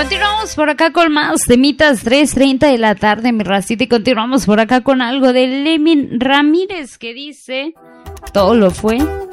Continuamos por acá con más temitas, 3:30 de la tarde, mi racita, y continuamos por acá con algo de Lemin Ramírez que dice, todo lo fue